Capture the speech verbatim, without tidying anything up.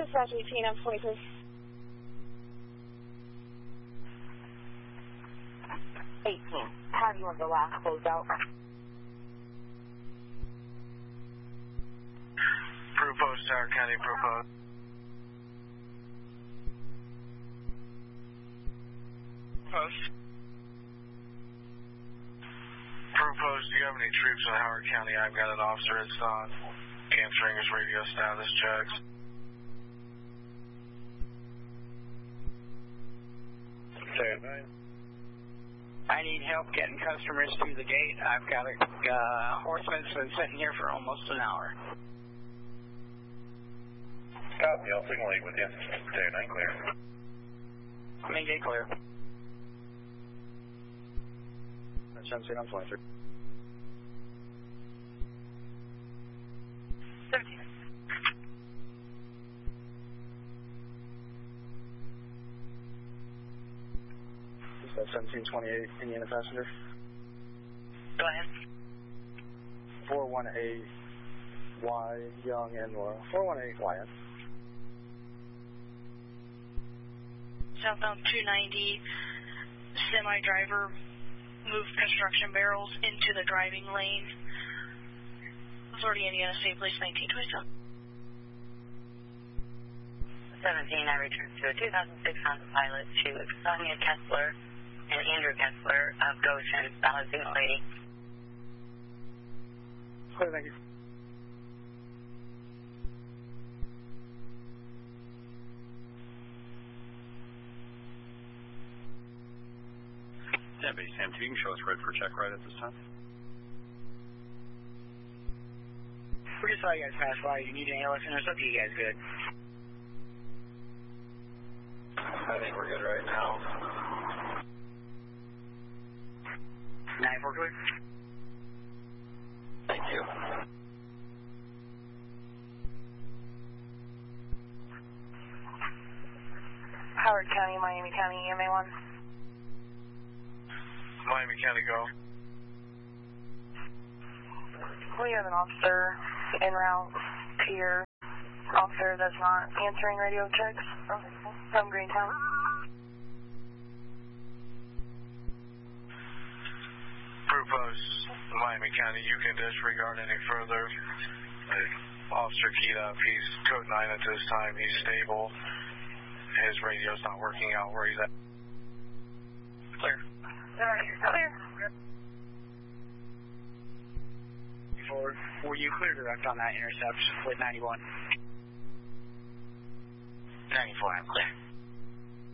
Dispatch eighteen, I'm twenty-three. eighteen. How do you want the last closed out? Proof Post, Howard County, Proof Post. Post. Proof Post, do you have any troops in Howard County? I've got an officer that's not answering his radio status checks. Stand I need help getting customers through the gate. I've got a uh, horseman that's been sitting here for almost an hour. Copy, I'll signal eight with you. Day nine clear. Main gate clear. Sunset on twenty-three. thirteen. Dispatch seventeen twenty-eight, Indiana passenger. Go ahead. four one eight Y, Young and Laurel. four one eight Y N. Southbound two ninety, semi-driver moved construction barrels into the driving lane. Authority Indiana State Police nineteen twenty-seven. seventeen, I returned to a two thousand six Honda Pilot to Sonia Kessler and Andrew Kessler of Goshen, Valentino Lady. Clear, thank you. Yeah, base Sam two, you can show us red for check right at this time. We just saw you guys pass by. You need any listeners? Up to you guys, good. I think we're good right now. nine four clear. Thank you. Howard County, Miami County, E M A one. Miami County, go. We have an officer en route here. Officer that's not answering radio checks from Greentown. Proof Post, Miami County, you can disregard any further. Uh, officer keyed up. He's code nine at this time. He's stable. His radio's not working out where he's at. Clear. Clear. Before, were you clear direct on that intercept with ninety-one? ninety-four, I'm clear.